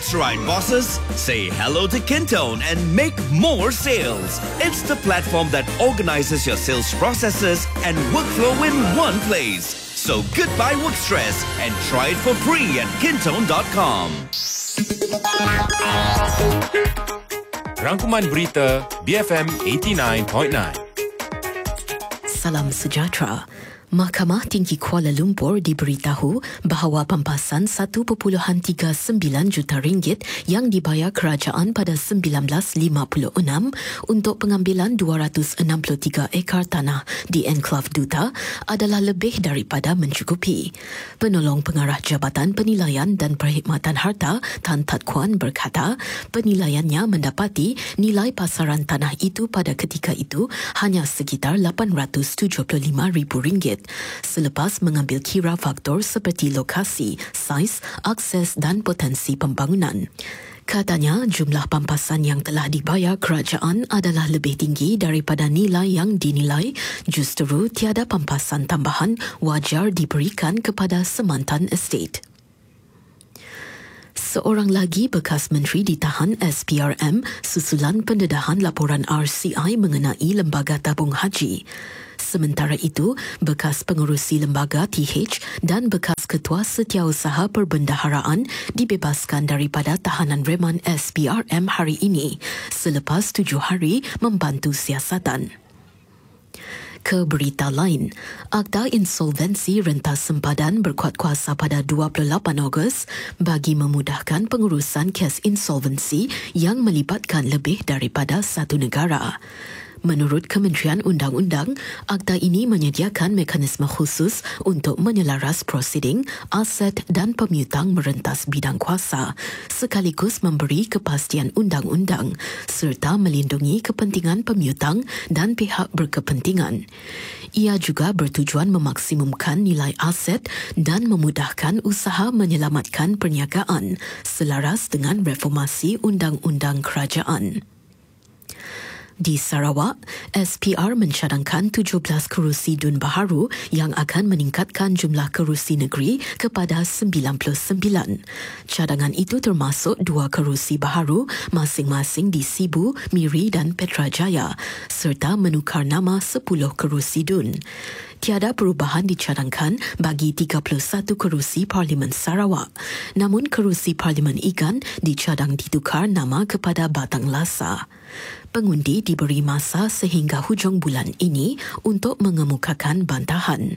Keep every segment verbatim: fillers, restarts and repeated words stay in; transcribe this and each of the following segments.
That's right, bosses. Say hello to Kintone and make more sales. It's the platform that organizes your sales processes and workflow in one place. So goodbye work stress and try it for free at kintone dot com. Rangkuman berita B F M eighty-nine point nine. Salam sejahtera. Mahkamah Tinggi Kuala Lumpur diberitahu bahawa pampasan satu perpuluhan tiga sembilan juta ringgit yang dibayar kerajaan pada seribu sembilan ratus lima puluh enam untuk pengambilan dua ratus enam puluh tiga ekar tanah di Enklav Duta adalah lebih daripada mencukupi. Penolong Pengarah Jabatan Penilaian dan Perkhidmatan Harta Tan Tat Kuan berkata penilaiannya mendapati nilai pasaran tanah itu pada ketika itu hanya sekitar lapan ratus tujuh puluh lima ribu ringgit. Selepas mengambil kira faktor seperti lokasi, saiz, akses dan potensi pembangunan. Katanya, jumlah pampasan yang telah dibayar kerajaan adalah lebih tinggi daripada nilai yang dinilai, justru tiada pampasan tambahan wajar diberikan kepada semantan estate. Seorang lagi bekas menteri ditahan S P R M susulan pendedahan laporan R C I mengenai Lembaga Tabung Haji. Sementara itu, bekas pengerusi lembaga T H dan bekas ketua setiausaha perbendaharaan dibebaskan daripada tahanan reman S P R M hari ini selepas tujuh hari membantu siasatan. Ke berita lain, Akta Insolvensi Rentas Sempadan berkuat kuasa pada dua puluh lapan Ogos bagi memudahkan pengurusan kes insolvensi yang melibatkan lebih daripada satu negara. Menurut Kementerian Undang-Undang, akta ini menyediakan mekanisme khusus untuk menyelaras prosiding, aset dan pemiutang merentas bidang kuasa, sekaligus memberi kepastian undang-undang serta melindungi kepentingan pemiutang dan pihak berkepentingan. Ia juga bertujuan memaksimumkan nilai aset dan memudahkan usaha menyelamatkan perniagaan selaras dengan reformasi undang-undang kerajaan. Di Sarawak, S P R mencadangkan tujuh belas kerusi dun baharu yang akan meningkatkan jumlah kerusi negeri kepada sembilan puluh sembilan. Cadangan itu termasuk dua kerusi baharu masing-masing di Sibu, Miri dan Petrajaya serta menukar nama sepuluh kerusi dun. Tiada perubahan dicadangkan bagi tiga puluh satu kerusi Parlimen Sarawak. Namun kerusi Parlimen Igan dicadang ditukar nama kepada Batang Lasa. Pengundi diberi masa sehingga hujung bulan ini untuk mengemukakan bantahan.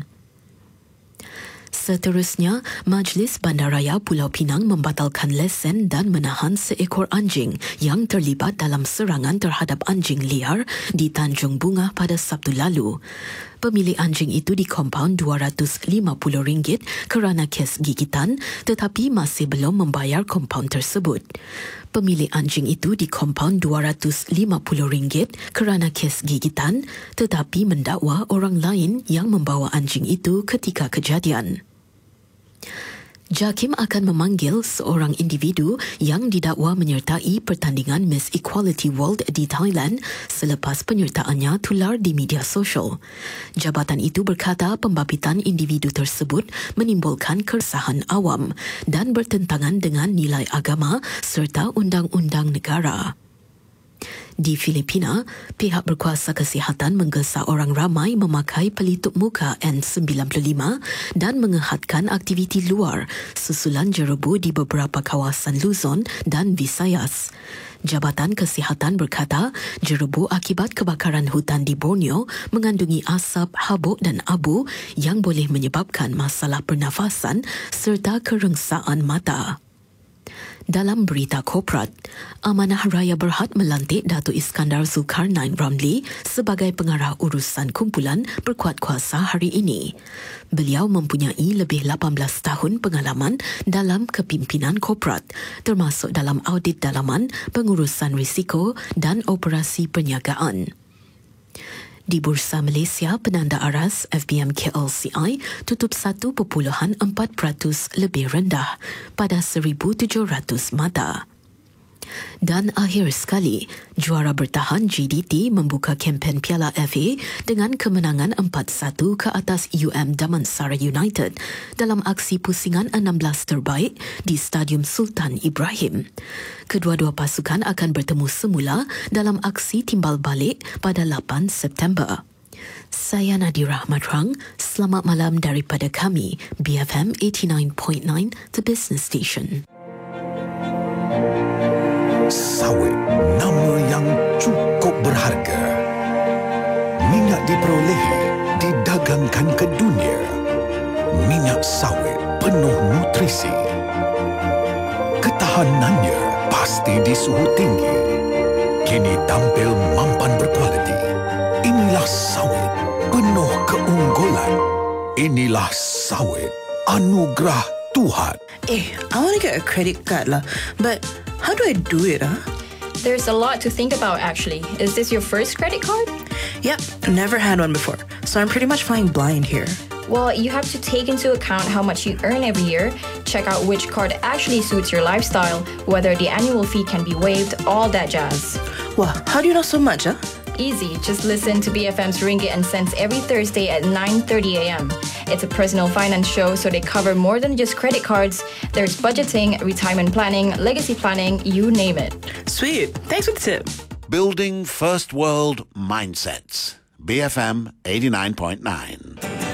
Seterusnya, Majlis Bandaraya Pulau Pinang membatalkan lesen dan menahan seekor anjing yang terlibat dalam serangan terhadap anjing liar di Tanjung Bunga pada Sabtu lalu. Pemilik anjing itu di kompaun dua ratus lima puluh ringgit kerana kes gigitan tetapi masih belum membayar kompaun tersebut. Pemilik anjing itu di kompaun dua ratus lima puluh ringgit kerana kes gigitan tetapi mendakwa orang lain yang membawa anjing itu ketika kejadian. Jakim akan memanggil seorang individu yang didakwa menyertai pertandingan Miss Equality World di Thailand selepas penyertaannya tular di media sosial. Jabatan itu berkata pembabitan individu tersebut menimbulkan keresahan awam dan bertentangan dengan nilai agama serta undang-undang negara. Di Filipina, pihak berkuasa kesihatan menggesa orang ramai memakai pelitup muka N sembilan puluh lima dan mengehatkan aktiviti luar susulan jerebu di beberapa kawasan Luzon dan Visayas. Jabatan Kesihatan berkata, jerebu akibat kebakaran hutan di Borneo mengandungi asap, habuk dan abu yang boleh menyebabkan masalah pernafasan serta kerengsaan mata. Dalam berita korporat, Amanah Raya Berhad melantik Datuk Iskandar Zulkarnain Ramli sebagai pengarah urusan kumpulan berkuat kuasa hari ini. Beliau mempunyai lebih lapan belas tahun pengalaman dalam kepimpinan korporat, termasuk dalam audit dalaman, pengurusan risiko dan operasi perniagaan. Di Bursa Malaysia, penanda aras F B M K L C I tutup satu perpuluhan empat peratus lebih rendah pada seribu tujuh ratus mata. Dan akhir sekali, juara bertahan G D T membuka kempen Piala F A dengan kemenangan empat satu ke atas U M Damansara United dalam aksi pusingan enam belas terbaik di Stadium Sultan Ibrahim. Kedua-dua pasukan akan bertemu semula dalam aksi timbal balik pada lapan September. Saya Nadira Ahmad Rang, selamat malam daripada kami, B F M eighty-nine point nine, The Business Station. Sawit, nama yang cukup berharga. Minyak diperolehi, didagangkan ke dunia. Minyak sawit penuh nutrisi. Ketahanannya pasti di suhu tinggi. Kini tampil mampan berkualiti. Inilah sawit penuh keunggulan. Inilah sawit anugerah Tuhan. Eh, I want to get a credit card lah. But how do I do it, huh? There's a lot to think about, actually. Is this your first credit card? Yep, never had one before. So I'm pretty much flying blind here. Well, you have to take into account how much you earn every year, check out which card actually suits your lifestyle, whether the annual fee can be waived, all that jazz. Wow, how do you know so much, huh? Easy, just listen to B F M's Ringgit and Cents every Thursday at nine thirty a.m. It's a personal finance show, so they cover more than just credit cards. There's budgeting, retirement planning, legacy planning, you name it. Sweet, thanks for the tip. Building First World Mindsets. B F M eighty-nine point nine.